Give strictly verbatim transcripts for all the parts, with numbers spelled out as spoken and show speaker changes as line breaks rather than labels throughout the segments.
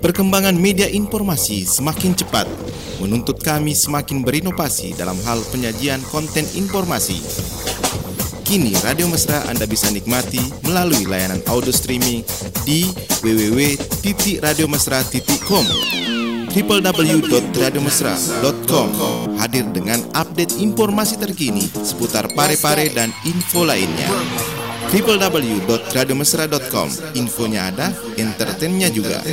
Perkembangan media informasi semakin cepat, menuntut kami semakin berinovasi dalam hal penyajian konten informasi. Kini Radio Mesra Anda bisa nikmati melalui layanan audio streaming di w w w titik radio mesra titik com. w w w titik radio mesra titik com hadir dengan update informasi terkini seputar Pare-Pare dan info lainnya. w w w titik radio mesra titik com, infonya ada, entertainnya juga.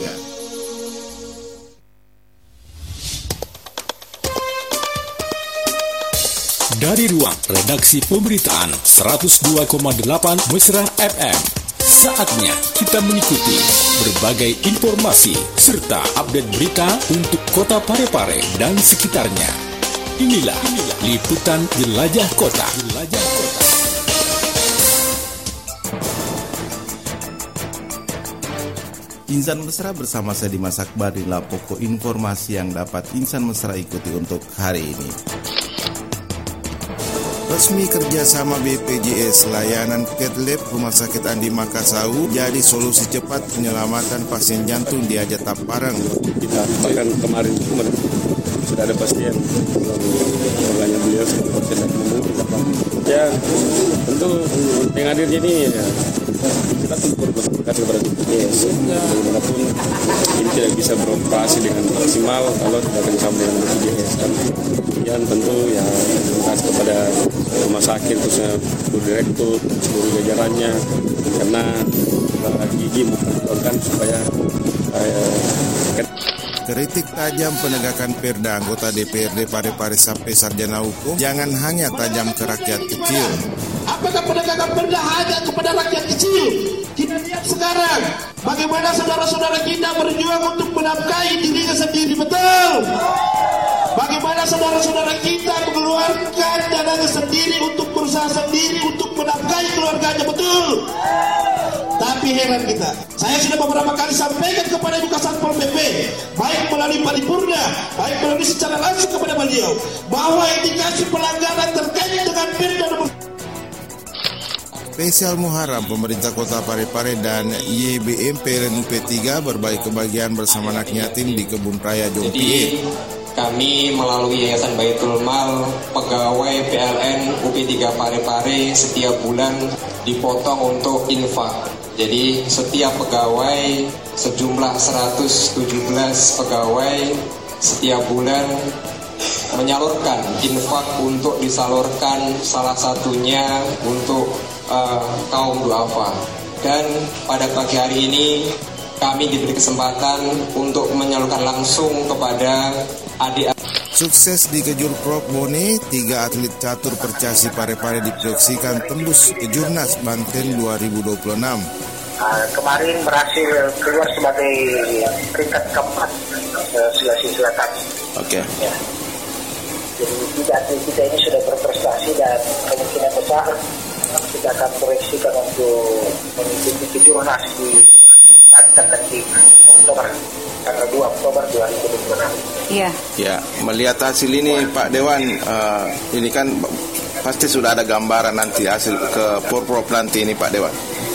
Dari ruang redaksi pemberitaan seratus dua koma delapan Mesra F M, saatnya kita mengikuti berbagai informasi serta update berita untuk kota Pare-Pare dan sekitarnya. Inilah liputan Jelajah Kota. Jelajah Kota.
Insan Mesra bersama saya Dimas Akbar, inilah pokok informasi yang dapat Insan Mesra ikuti untuk hari ini. Resmi kerjasama B P J S, layanan Cath Lab Rumah Sakit Andi Makassau jadi solusi cepat penyelamatan pasien jantung di Ajat Parang.
Kita bahkan kemarin kemarin sudah ada pasien orangnya beliau seperti ya, tentu yang hadirnya ini ya, kita tentu berterima kasih kepada B P J S. Bagaimanapun ini tidak bisa beroperasi dengan maksimal kalau tidak bersama dengan B P J S kan. Dan tentu ya terima kasih kepada rumah sakit, khususnya seluruh direktur, seluruh jajarannya, karena uh, gigi memperjuangkan supaya uh,
Kritik tajam penegakan Perda anggota D P R D Pare-Pare sampai sarjana hukum, jangan hanya tajam ke rakyat kecil.
Apakah penegakan Perda hanya kepada rakyat kecil? Kita lihat sekarang bagaimana saudara-saudara kita berjuang untuk menafkahi dirinya sendiri, betul? Bagaimana saudara-saudara kita mengeluarkan dananya sendiri untuk berusaha sendiri untuk menafkahi keluarganya, betul? Tapi heran kita, saya sudah beberapa kali sampaikan kepada Ibu Kasatpol P P, baik melalui paripurna, baik melalui secara langsung kepada beliau, bahwa indikasi pelanggaran terkait dengan Perda nomor
Spesial Muharram, pemerintah kota Pare-Pare dan Y B M P L N U P tiga berbagi kebahagiaan bersama anak yatim di Kebun Raya Jompie.
Kami melalui Yayasan Baitul Mal, pegawai P L N U P tiga Pare-Pare setiap bulan dipotong untuk infak. Jadi setiap pegawai sejumlah seratus tujuh belas pegawai setiap bulan menyalurkan infak untuk disalurkan salah satunya untuk uh, kaum duafa. Dan pada pagi hari ini kami diberi kesempatan untuk menyalurkan langsung kepada adik.
Sukses di Kejur Prok Bone, tiga atlet catur percasi Pare-Pare diproyeksikan tembus Kejurnas Banten dua ribu dua puluh enam.
Uh, kemarin berhasil keluar sebagai peringkat keempat uh, Sulawesi Selatan.
Oke. Okay.
Ya. Jadi tiga atlet kita ini sudah berprestasi dan kemungkinan besar kita akan proyeksikan untuk mengikuti Kejurnas di Banten nanti Oktober. Tanggal dua Oktober dua ribu dua puluh enam. Iya.
Ya, melihat hasil ini Pak Dewan, uh, ini kan pasti sudah ada gambaran nanti hasil ke Porprov nanti ini Pak Dewan.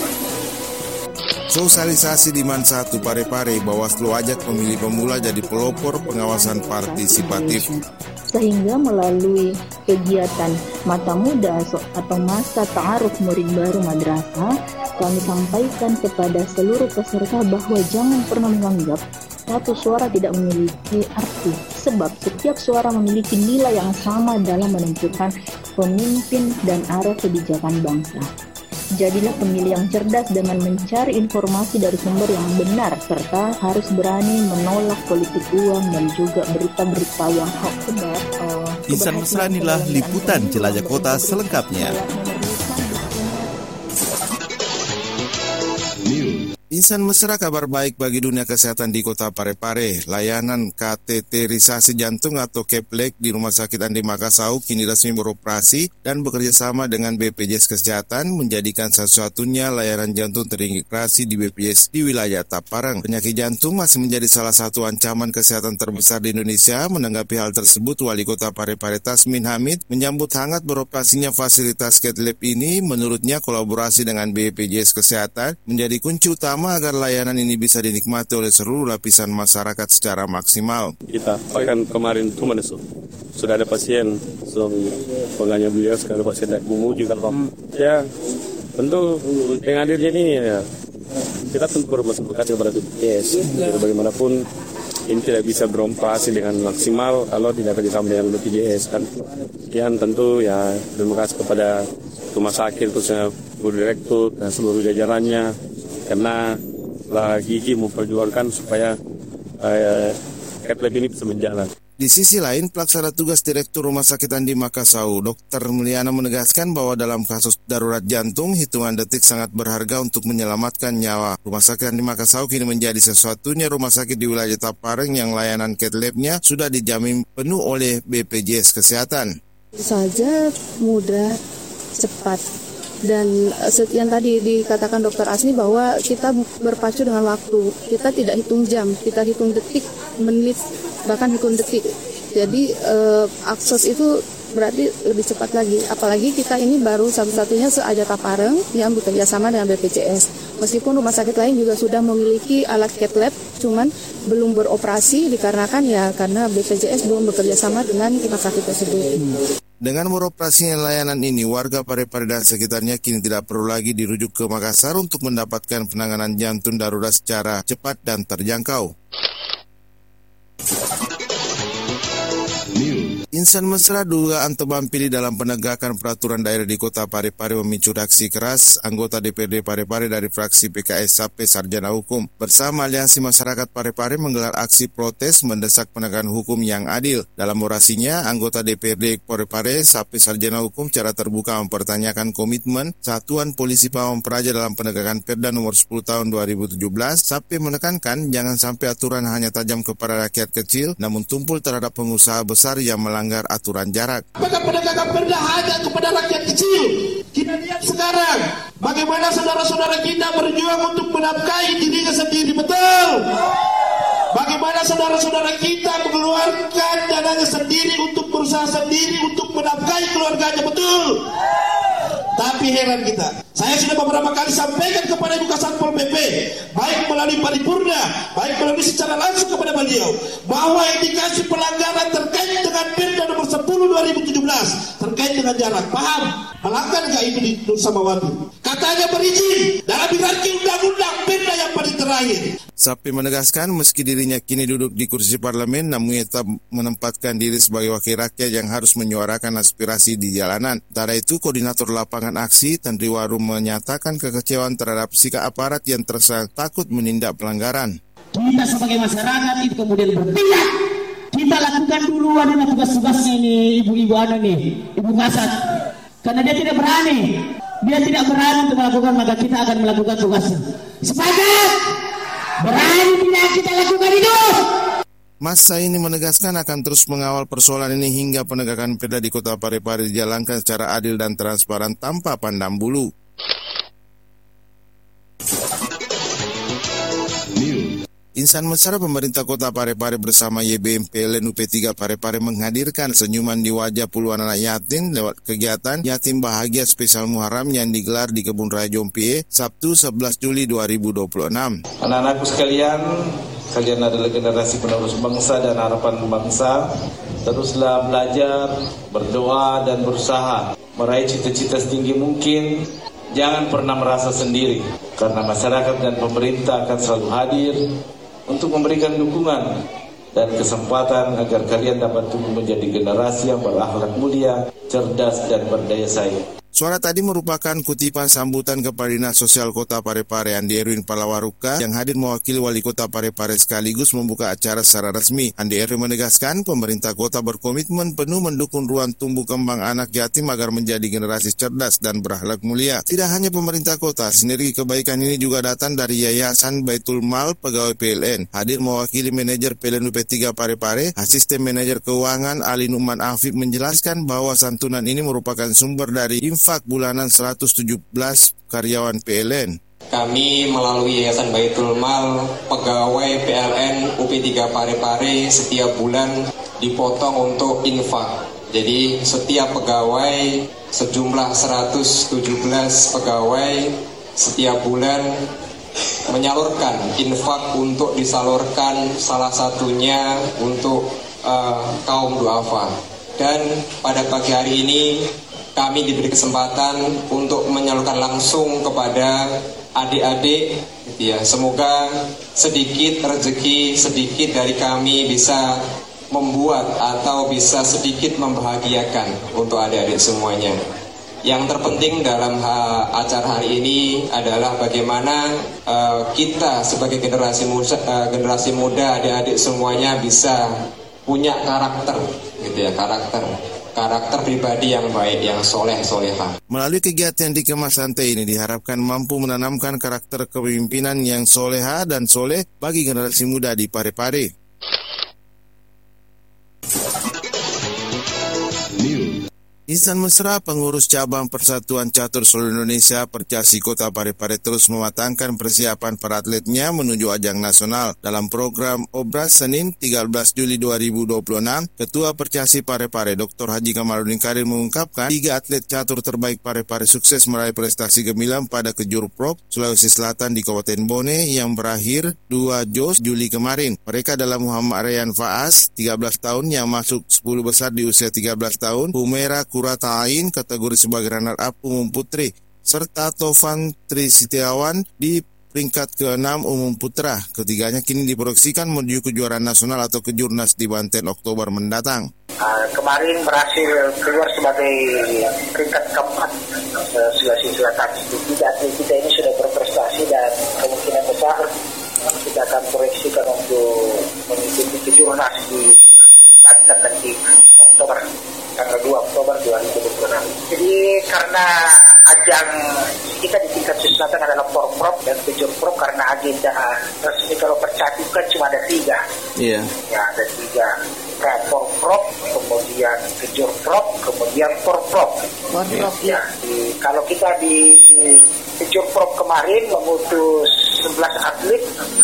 Sosialisasi di Man satu Pare-Pare, Bawaslu ajak pemilih pemula jadi pelopor pengawasan partisipatif.
Sehingga melalui kegiatan Mata Muda atau Masa Ta'aruf Murid Baru Madrasah, kami sampaikan kepada seluruh peserta bahwa jangan pernah menganggap satu suara tidak memiliki arti, sebab setiap suara memiliki nilai yang sama dalam menentukan pemimpin dan arah kebijakan bangsa. Jadilah pemilih yang cerdas dengan mencari informasi dari sumber yang benar, serta harus berani menolak politik uang dan juga berita-berita yang hoax. Uh,
Insan Mesra, inilah liputan Jelajah Kota selengkapnya. Insan Mesra, kabar baik bagi dunia kesehatan di kota Pare-Pare. Layanan kateterisasi jantung atau Cath Lab di Rumah Sakit Andi Makassau kini resmi beroperasi dan bekerja sama dengan B P J S Kesehatan menjadikan satu-satunya layanan jantung terintegrasi di B P J S di wilayah Taparang. Penyakit jantung masih menjadi salah satu ancaman kesehatan terbesar di Indonesia. Menanggapi hal tersebut, Wali Kota Pare-Pare Tasmin Hamid menyambut hangat beroperasinya fasilitas Cath Lab ini. Menurutnya, kolaborasi dengan B P J S Kesehatan menjadi kunci utama bersama agar layanan ini bisa dinikmati oleh seluruh lapisan masyarakat secara maksimal.
Kita kan kemarin itu mana so, sudah ada pasien, so makanya beliau sekali pasien dari Bumu juga hmm. Ya tentu dengan hadirnya ini ya kita tentu berterima kasih kepada B P J S. Jadi bagaimanapun ini tidak bisa beroperasi dengan maksimal kalau tidak kerjasama dengan B P J S kan. Sekian tentu ya terima kasih kepada rumah sakit khususnya Bu Direktur dan seluruh jajarannya karena lah gigi memperjuangkan supaya eh, Catlab ini bisa menjalan.
Di sisi lain, pelaksana tugas Direktur Rumah Sakit Andi Makassau, Dokter Mulyana menegaskan bahwa dalam kasus darurat jantung, hitungan detik sangat berharga untuk menyelamatkan nyawa. Rumah Sakit Andi Makassau kini menjadi sesuatunya rumah sakit di wilayah Tapareng yang layanan Catlab-nya sudah dijamin penuh oleh B P J S Kesehatan.
Saja mudah, cepat. Dan yang tadi dikatakan Dokter Asni bahwa kita berpacu dengan waktu, kita tidak hitung jam, kita hitung detik, menit, bahkan hitung detik. Jadi eh, akses itu berarti lebih cepat lagi. Apalagi kita ini baru satu-satunya se-Aja Tapareng yang bekerja sama dengan B P J S. Meskipun rumah sakit lain juga sudah memiliki alat Catlab, cuman belum beroperasi dikarenakan ya karena B P J S belum bekerja sama dengan rumah sakit tersebut.
Dengan beroperasinya layanan ini, warga Parepare dan sekitarnya kini tidak perlu lagi dirujuk ke Makassar untuk mendapatkan penanganan jantung darurat secara cepat dan terjangkau. Insan mesra dugaan tebang pilih dalam penegakan peraturan daerah di Kota Parepare memicu reaksi keras anggota D P R D Parepare dari fraksi P K S Sape Sarjana Hukum bersama Aliansi Masyarakat Parepare menggelar aksi protes mendesak penegakan hukum yang adil. Dalam orasinya, anggota D P R D Parepare Sape Sarjana Hukum secara terbuka mempertanyakan komitmen Satuan Polisi Pamong Praja dalam penegakan Perda nomor sepuluh tahun dua ribu tujuh belas. Sape menekankan jangan sampai aturan hanya tajam kepada rakyat kecil, namun tumpul terhadap pengusaha besar yang melanggar melanggar aturan jarak.
Apakah penegakan perda hanya kepada rakyat kecil? Kita lihat sekarang bagaimana saudara-saudara kita berjuang untuk menafkahi dirinya sendiri, betul? Bagaimana saudara-saudara kita mengeluarkan dananya sendiri untuk berusaha sendiri untuk menafkahi keluarganya, betul? Tapi heran kita, saya sudah beberapa kali sampaikan kepada Ibu Kasatpol P P, baik melalui paripurna, baik melalui secara langsung kepada beliau, bahwa indikasi pelanggaran terkait dengan Perda nomor sepuluh dua ribu tujuh belas terkait dengan jarak, paham? Melanggar nggak itu di Nur Samawati? Katanya berizin dalam hirarki undang-undang Perda yang paling terakhir.
Sapi menegaskan meski dirinya kini duduk di kursi parlemen, namun ia tetap menempatkan diri sebagai wakil rakyat yang harus menyuarakan aspirasi di jalanan. Sementara itu, koordinator lapangan aksi Tandri Warum menyatakan kekecewaan terhadap sikap aparat yang terasa takut menindak pelanggaran.
Kita sebagai masyarakat itu kemudian bertindak. Kita lakukan dulu adalah tugas-tugasnya nih ibu-ibu ana nih, ibu Kasat. Karena dia tidak berani, dia tidak berani untuk melakukan, maka kita akan melakukan tugasnya. Sepakat? Berani tidak kita lakukan itu?
Masa ini menegaskan akan terus mengawal persoalan ini hingga penegakan perda di Kota Parepare dijalankan secara adil dan transparan tanpa pandang bulu. Insan mesra pemerintah Kota Parepare bersama Y B M P L N U P tiga Parepare menghadirkan senyuman di wajah puluhan anak yatim lewat kegiatan Yatim Bahagia Spesial Muharram yang digelar di Kebun Raya Jompie Sabtu sebelas Juli dua ribu dua puluh enam.
Anak-anakku sekalian, kalian adalah generasi penerus bangsa dan harapan bangsa. Teruslah belajar, berdoa dan berusaha meraih cita-cita setinggi mungkin. Jangan pernah merasa sendiri, karena masyarakat dan pemerintah akan selalu hadir untuk memberikan dukungan dan kesempatan agar kalian dapat tumbuh menjadi generasi yang berakhlak mulia, cerdas dan berdaya saing.
Suara tadi merupakan kutipan sambutan Kepala Dinas Sosial Kota Parepare Andi Erwin Palawaruka yang hadir mewakili Wali Kota Parepare sekaligus membuka acara secara resmi. Andi Erwin menegaskan pemerintah kota berkomitmen penuh mendukung ruang tumbuh kembang anak yatim agar menjadi generasi cerdas dan berakhlak mulia. Tidak hanya pemerintah kota, sinergi kebaikan ini juga datang dari Yayasan Baitul Mal Pegawai P L N. Hadir mewakili manajer P L N U P tiga Parepare, Asisten Manajer Keuangan Ali Numan Afif menjelaskan bahwa santunan ini merupakan sumber dari infak bulanan seratus tujuh belas karyawan P L N.
Kami melalui Yayasan Baitul Mal pegawai P L N U P tiga Parepare setiap bulan dipotong untuk infak. Jadi setiap pegawai sejumlah seratus tujuh belas pegawai setiap bulan menyalurkan infak untuk disalurkan salah satunya untuk uh, kaum duafa. Dan pada pagi hari ini kami diberi kesempatan untuk menyalurkan langsung kepada adik-adik, ya. Semoga sedikit rezeki, sedikit dari kami bisa membuat atau bisa sedikit membahagiakan untuk adik-adik semuanya. Yang terpenting dalam ha- acara hari ini adalah bagaimana uh, kita sebagai generasi muda, uh, generasi muda, adik-adik semuanya bisa punya karakter, gitu ya, karakter. karakter pribadi yang baik, yang soleh, soleha.
Melalui kegiatan di Kemas Santai ini diharapkan mampu menanamkan karakter kepemimpinan yang soleha dan soleh bagi generasi muda di Parepare. Ihsan Mesra, pengurus cabang Persatuan Catur Seluruh Indonesia Percasi Kota Parepare, terus mematangkan persiapan para atletnya menuju ajang nasional. Dalam program Obras Senin tiga belas Juli dua ribu dua puluh enam, Ketua Percasi Parepare Doktor Haji Kamaludin Karim mengungkapkan tiga atlet catur terbaik Parepare sukses meraih prestasi gemilang pada Kejurprov Sulawesi Selatan di Kabupaten Bone yang berakhir dua Juli kemarin. Mereka adalah Muhammad Rayyan Faas, tiga belas tahun, yang masuk sepuluh besar di usia tiga belas tahun, Humera Kuratain kategori sebagai runner-up umum putri, serta Tovan Trisitiawan di peringkat keenam umum putra. Ketiganya kini diproyeksikan menuju kejuaraan nasional atau kejurnas di Banten Oktober mendatang.
Uh, kemarin berhasil keluar sebagai peringkat keempat uh, Sulawesi Selatan. Tiga atlet kita ini sudah berprestasi dan kemungkinan besar kita akan proyeksikan untuk mengikuti kejurnas di Banten nanti Oktober. Tanggal dua Oktober dua ribu dua puluh enam. Jadi karena ajang kita di tingkat Selatan adalah Porprov dan Kejurprov, karena agenda resmi kalau Percati kan cuma ada tiga. Iya. Yeah. Ya, ada tiga. Porprov, kemudian Kejurprov, kemudian Porprov. Porprov. Ya. Di, kalau kita di Kejurprov kemarin mengutus sebelas atlet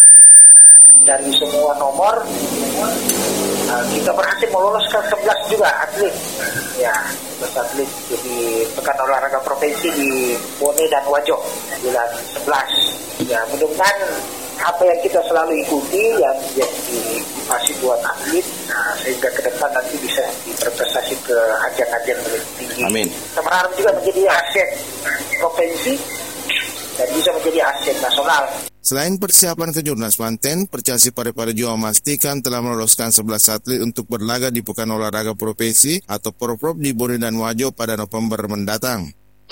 dari semua nomor. Nah, kita berhasil meloloskan sebelas juga atlet, ya, sebelas atlet jadi pekan olahraga provinsi di Bone dan Wajo, bulan sebelas. Ya, mudah-mudahan apa yang kita selalu ikuti yang jadi masih buat atlet, nah, sehingga ke depan nanti bisa berprestasi ke ajang-ajang lebih tinggi. Amin. Kita berharap juga menjadi aset provinsi dan bisa menjadi aset nasional.
Selain persiapan kejurnas Banten, Percasi Parepare juga memastikan telah meloloskan sebelas atlet untuk berlaga di Pekan Olahraga Provinsi atau Porprov di Bone dan Wajo pada November mendatang.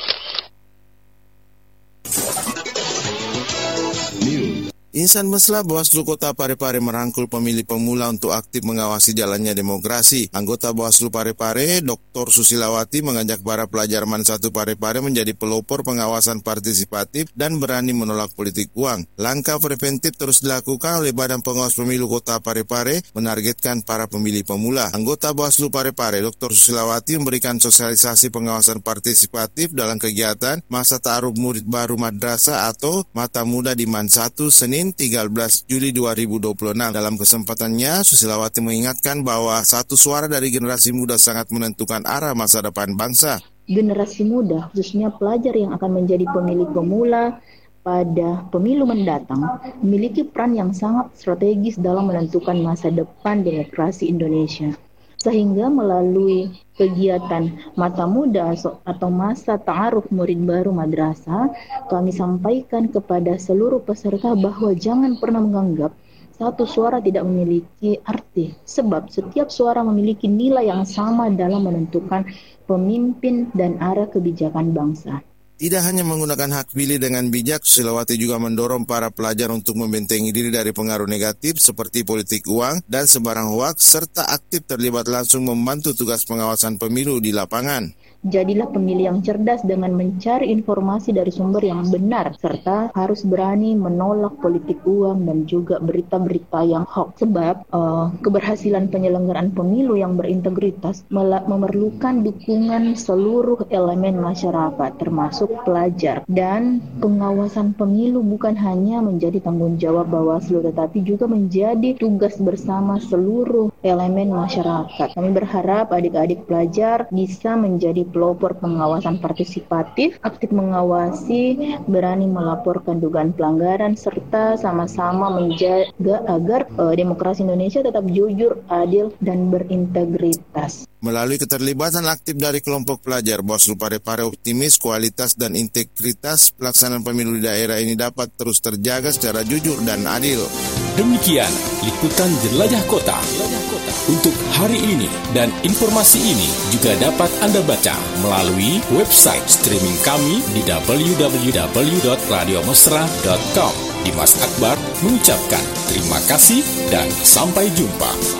Ihsan Mesra, Bawaslu Kota Parepare merangkul pemilih pemula untuk aktif mengawasi jalannya demokrasi. Anggota Bawaslu Parepare, Doktor Susilawati, mengajak para pelajar Man satu Parepare menjadi pelopor pengawasan partisipatif dan berani menolak politik uang. Langkah preventif terus dilakukan oleh Badan Pengawas Pemilu Kota Parepare menargetkan para pemilih pemula. Anggota Bawaslu Parepare, Doktor Susilawati, memberikan sosialisasi pengawasan partisipatif dalam kegiatan Masa Ta'aruf Murid Baru Madrasah atau Mata Muda di Man satu Senin tiga belas Juli dua ribu dua puluh enam. Dalam kesempatannya, Susilawati mengingatkan bahwa satu suara dari generasi muda sangat menentukan arah masa depan bangsa.
Generasi muda, khususnya pelajar yang akan menjadi pemilih pemula pada pemilu mendatang, memiliki peran yang sangat strategis dalam menentukan masa depan demokrasi Indonesia. Sehingga melalui kegiatan Mata Muda atau Masa Ta'aruf Murid Baru Madrasah, kami sampaikan kepada seluruh peserta bahwa jangan pernah menganggap satu suara tidak memiliki arti, sebab setiap suara memiliki nilai yang sama dalam menentukan pemimpin dan arah kebijakan bangsa.
Tidak hanya menggunakan hak pilih dengan bijak, Susilawati juga mendorong para pelajar untuk membentengi diri dari pengaruh negatif seperti politik uang dan sebarang hoaks, serta aktif terlibat langsung membantu tugas pengawasan pemilu di lapangan.
Jadilah pemilih yang cerdas dengan mencari informasi dari sumber yang benar, serta harus berani menolak politik uang dan juga berita-berita yang hoax. Sebab uh, keberhasilan penyelenggaraan pemilu yang berintegritas memerlukan dukungan seluruh elemen masyarakat, termasuk pelajar. Dan pengawasan pemilu bukan hanya menjadi tanggung jawab Bawaslu, tetapi juga menjadi tugas bersama seluruh elemen masyarakat. Kami berharap adik-adik pelajar bisa menjadi pelopor pengawasan partisipatif, aktif mengawasi, berani melaporkan dugaan pelanggaran, serta sama-sama menjaga agar uh, demokrasi Indonesia tetap jujur, adil, dan berintegritas.
Melalui keterlibatan aktif dari kelompok pelajar, Bawaslu Parepare optimis kualitas dan integritas pelaksanaan pemilu di daerah ini dapat terus terjaga secara jujur dan adil.
Demikian liputan Jelajah Kota untuk hari ini, dan informasi ini juga dapat Anda baca melalui website streaming kami di w w w dot radio mesra dot com. Dimas Akbar mengucapkan terima kasih dan sampai jumpa.